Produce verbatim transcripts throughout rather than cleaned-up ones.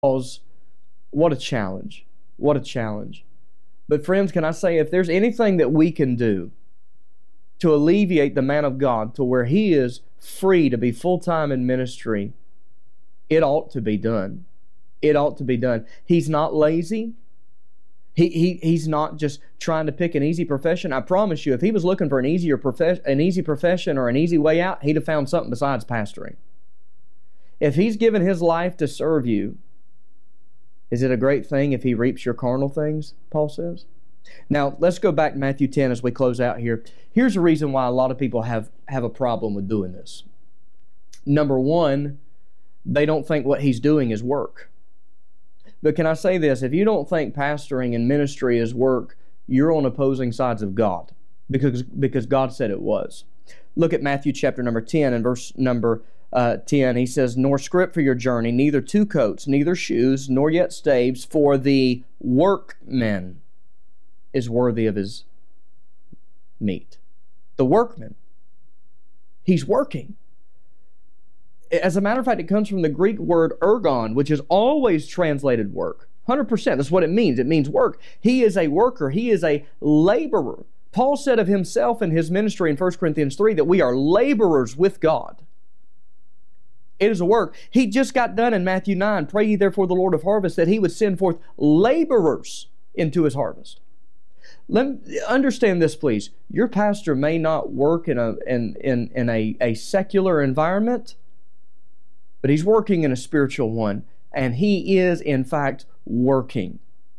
Because what a challenge. What a challenge. But friends, can I say, if there's anything that we can do to alleviate the man of God to where he is free to be full-time in ministry, it ought to be done. It ought to be done. He's not lazy. He, he he's not just trying to pick an easy profession. I promise you, if he was looking for an easier profe- an easy profession or an easy way out, he'd have found something besides pastoring. If he's given his life to serve you, is it a great thing if he reaps your carnal things, Paul says? Now, let's go back to Matthew ten as we close out here. Here's the reason why a lot of people have, have a problem with doing this. Number one, they don't think what he's doing is work. But can I say this? If you don't think pastoring and ministry is work, you're on opposing sides of God, because, because God said it was. Look at Matthew chapter number ten and verse number Uh, ten, he says, "Nor scrip for your journey, neither two coats, neither shoes, nor yet staves, for the workman is worthy of his meat." The workman. He's working. As a matter of fact, it comes from the Greek word ergon, which is always translated work. one hundred percent. That's what it means. It means work. He is a worker. He is a laborer. Paul said of himself in his ministry in First Corinthians three that we are laborers with God. It is a work. He just got done in Matthew nine, "Pray ye therefore the Lord of harvest that he would send forth laborers into his harvest." Let me understand this, please. Your pastor may not work in a in, in, in a, a secular environment, but he's working in a spiritual one, and he is, in fact, working.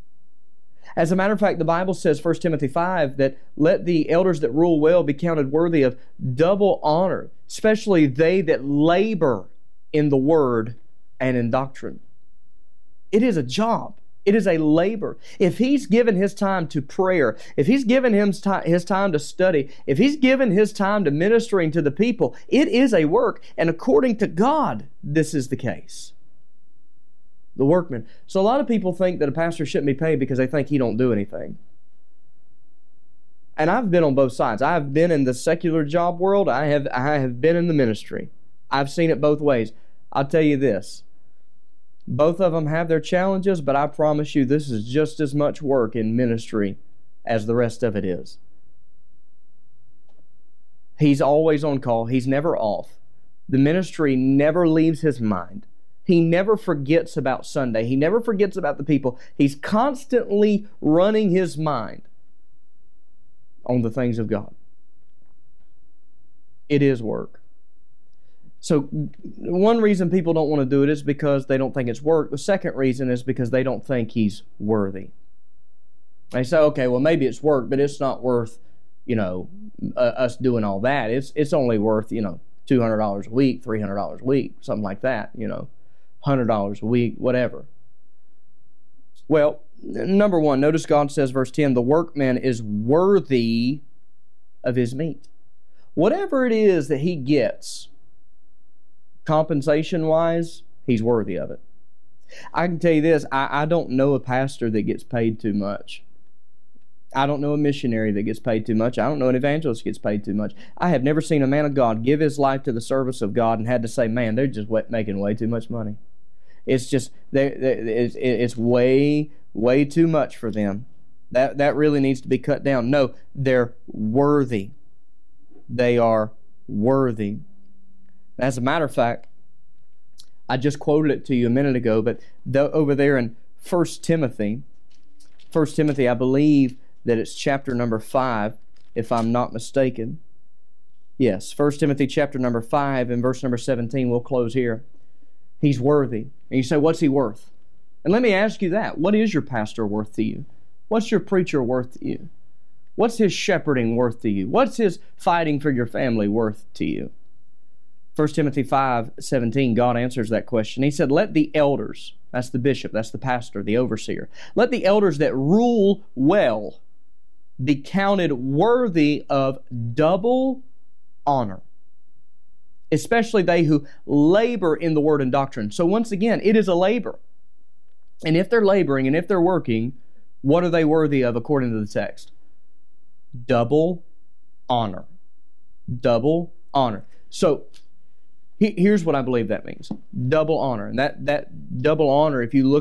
As a matter of fact, the Bible says, First Timothy five, that let the elders that rule well be counted worthy of double honor, especially they that labor in the word and in doctrine. It is a job. It is a labor. If he's given his time to prayer, if he's given him his time to study, if he's given his time to ministering to the people, it is a work. And according to God, this is the case. The workman. So a lot of people think that a pastor shouldn't be paid because they think he don't do anything. And I've been on both sides. I've been in the secular job world. I have I have been in the ministry. I've seen it both ways. I'll tell you this. Both of them have their challenges, but I promise you this is just as much work in ministry as the rest of it is. He's always on call. He's never off. The ministry never leaves his mind. He never forgets about Sunday. He never forgets about the people. He's constantly running his mind on the things of God. It is work. So one reason people don't want to do it is because they don't think it's work. The second reason is because they don't think he's worthy. They say, okay, well, maybe it's work, but it's not worth, you know, uh, us doing all that. It's it's only worth, you know, two hundred dollars a week, three hundred dollars a week, something like that, you know, one hundred dollars a week, whatever. Well, number one, notice God says, verse ten, the workman is worthy of his meat. Whatever it is that he gets, compensation-wise, he's worthy of it. I can tell you this, I, I don't know a pastor that gets paid too much. I don't know a missionary that gets paid too much. I don't know an evangelist that gets paid too much. I have never seen a man of God give his life to the service of God and had to say, man, they're just making way too much money. It's just, it's, it's way, way too much for them. That, that really needs to be cut down. No, they're worthy. They are worthy. As a matter of fact, I just quoted it to you a minute ago, but the, over there in First Timothy, First Timothy, I believe that it's chapter number five, if I'm not mistaken. Yes, First Timothy chapter number five and verse number seventeen, we'll close here. He's worthy. And you say, what's he worth? And let me ask you that. What is your pastor worth to you? What's your preacher worth to you? What's his shepherding worth to you? What's his fighting for your family worth to you? First Timothy five seventeen, God answers that question. He said, let the elders, that's the bishop, that's the pastor, the overseer, let the elders that rule well be counted worthy of double honor, especially they who labor in the word and doctrine. So once again, it is a labor. And if they're laboring and if they're working, what are they worthy of according to the text? Double honor. Double honor. So Here's what I believe that means. Double honor. And that, that double honor, if you look